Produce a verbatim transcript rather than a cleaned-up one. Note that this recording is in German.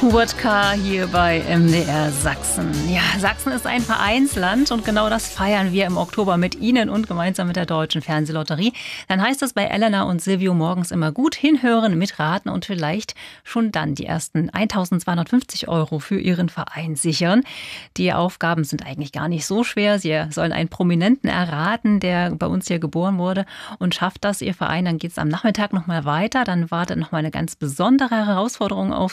Hubert K. hier bei M D R Sachsen. Ja, Sachsen ist ein Vereinsland und genau das feiern wir im Oktober mit Ihnen und gemeinsam mit der Deutschen Fernsehlotterie. Dann heißt es bei Elena und Silvio morgens immer gut hinhören, mitraten und vielleicht schon dann die ersten eintausendzweihundertfünfzig Euro für Ihren Verein sichern. Die Aufgaben sind eigentlich gar nicht so schwer. Sie sollen einen Prominenten erraten, der bei uns hier geboren wurde, und schafft das Ihr Verein, dann geht es am Nachmittag nochmal weiter. Dann wartet nochmal eine ganz besondere Herausforderung auf